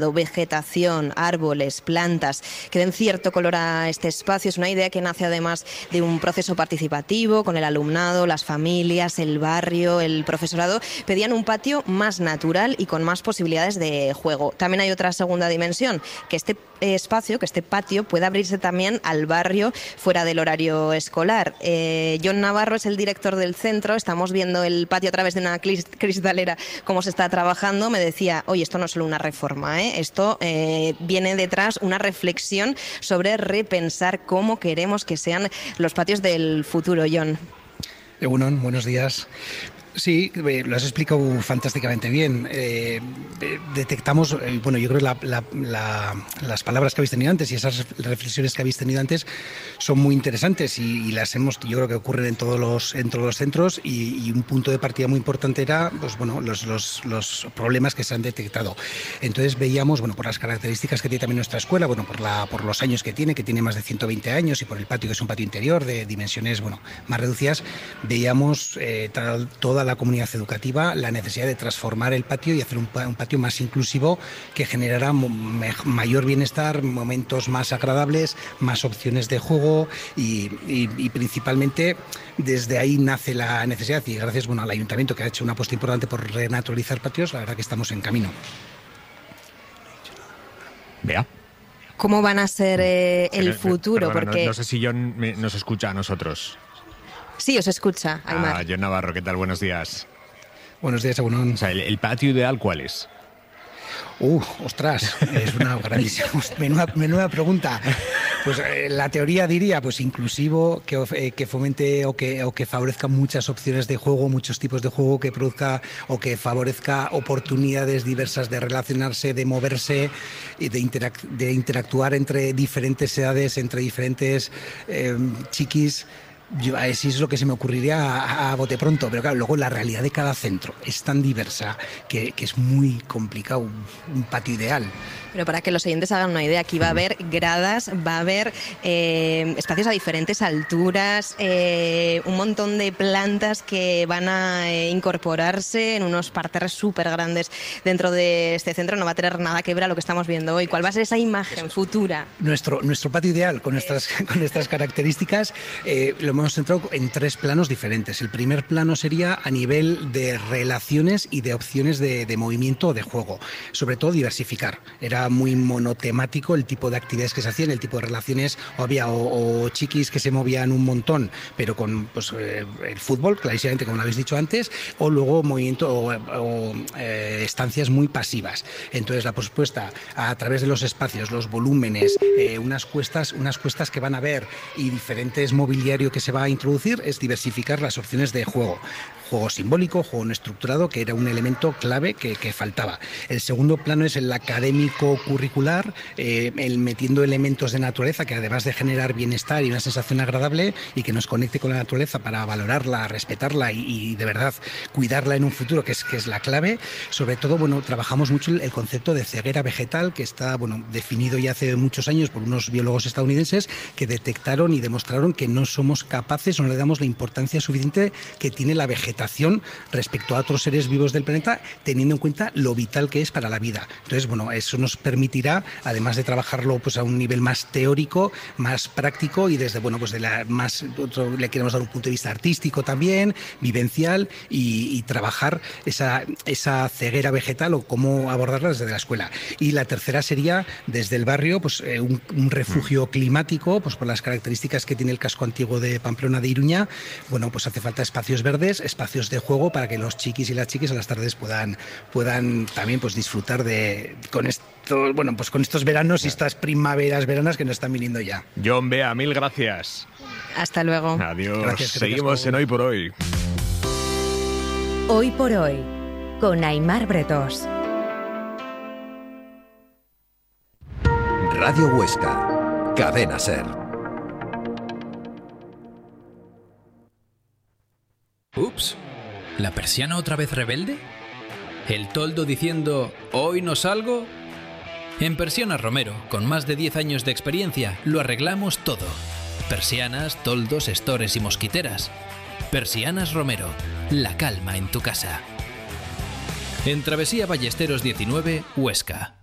vegetación, árboles, plantas, que den cierto color a este espacio. Es una idea que nace además de un proceso participativo con el alumnado, las familias, el barrio, el profesorado. Pedían un patio más natural y con más posibilidades de juego. También hay otra segunda dimensión, que este espacio, que este patio pueda abrirse también al barrio fuera del horario escolar. Jon Navarro es el director del centro. Estamos viendo el patio a través de una cristalera, cómo se está trabajando. Me decía, oye, esto no es solo una reforma, esto viene detrás una reflexión sobre repensar cómo queremos que sean los patios del futuro. Jon. Egunon, buenos días. Sí, lo has explicado fantásticamente bien. Detectamos, bueno, yo creo que las palabras que habéis tenido antes y esas reflexiones que habéis tenido antes son muy interesantes y las hemos, yo creo que ocurren en todos los centros y un punto de partida muy importante era, pues bueno, los problemas que se han detectado. Entonces veíamos, bueno, por las características que tiene también nuestra escuela, bueno, por los años que tiene más de 120 años y por el patio, que es un patio interior de dimensiones, bueno, más reducidas, veíamos toda la comunidad educativa la necesidad de transformar el patio y hacer un patio más inclusivo que generara mayor bienestar, momentos más agradables, más opciones de juego y principalmente desde ahí nace la necesidad y gracias al Ayuntamiento, que ha hecho una apuesta importante por renaturalizar patios, la verdad que estamos en camino. Vea. ¿Cómo van a ser el futuro? Perdona, porque no sé si Jon nos escucha a nosotros. Sí, os escucha, Aimar. Jon Navarro, ¿qué tal? Buenos días. Buenos días, Egunon. O sea, ¿el patio ideal cuál es? Ostras, es una grandísima, menuda pregunta. Pues la teoría diría, pues inclusivo, que fomente o que favorezca muchas opciones de juego, muchos tipos de juego, que produzca o que favorezca oportunidades diversas de relacionarse, de moverse y de interactuar entre diferentes edades, entre diferentes chiquis. Así es lo que se me ocurriría a bote pronto, pero claro, luego la realidad de cada centro es tan diversa que es muy complicado un patio ideal. Pero para que los oyentes hagan una idea, aquí va a haber gradas, va a haber espacios a diferentes alturas, un montón de plantas que van a incorporarse en unos parterres súper grandes dentro de este centro. No va a tener nada que ver a lo que estamos viendo hoy. ¿Cuál va a ser esa imagen futura? Nuestro patio ideal, con estas características, lo hemos centrado en 3 planos diferentes. El primer plano sería a nivel de relaciones y de opciones de movimiento o de juego. Sobre todo diversificar. Era muy monotemático el tipo de actividades que se hacían, el tipo de relaciones. Había o chiquis que se movían un montón, pero con el fútbol, clarísimamente, como lo habéis dicho antes, o luego movimiento o estancias muy pasivas. Entonces la propuesta a través de los espacios, los volúmenes, unas cuestas que van a haber y diferentes mobiliario que se va a introducir es diversificar las opciones de juego. Juego simbólico, juego no estructurado, que era un elemento clave que faltaba. El segundo plano es el académico curricular, el metiendo elementos de naturaleza que además de generar bienestar y una sensación agradable y que nos conecte con la naturaleza para valorarla, respetarla y de verdad cuidarla en un futuro, que es la clave. Sobre todo, bueno, trabajamos mucho el concepto de ceguera vegetal, que está definido ya hace muchos años por unos biólogos estadounidenses que detectaron y demostraron que no somos capaces o no le damos la importancia suficiente que tiene la vegetación respecto a otros seres vivos del planeta, teniendo en cuenta lo vital que es para la vida. Entonces, bueno, eso nos permitirá, además de trabajarlo pues a un nivel más teórico, más práctico y desde, bueno, pues le queremos dar un punto de vista artístico también, vivencial y trabajar esa ceguera vegetal o cómo abordarla desde la escuela. Y la tercera sería desde el barrio, pues un refugio climático, pues por las características que tiene el casco antiguo de Pamplona de Iruña. Bueno, pues hace falta espacios verdes, espacios de juego para que los chiquis y las chiquis a las tardes puedan también pues disfrutar con estos veranos y estas primaveras veranas que nos están viniendo ya. Jon, Bea, mil gracias. Hasta luego. Adiós. Gracias, seguimos en Hoy por Hoy. Hoy por Hoy, con Aimar Bretós. Radio Huesca, Cadena SER. Ups, ¿la persiana otra vez rebelde? ¿El toldo diciendo hoy no salgo? En Persianas Romero, con más de 10 años de experiencia, lo arreglamos todo. Persianas, toldos, estores y mosquiteras. Persianas Romero, la calma en tu casa. En Travesía Ballesteros 19, Huesca.